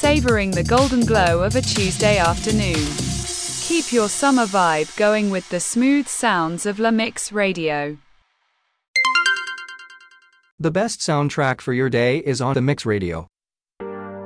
savoring the golden glow of a Tuesday afternoon. Keep your summer vibe going with the smooth sounds of La Mix Radio. The best soundtrack for your day is on The Mix Radio.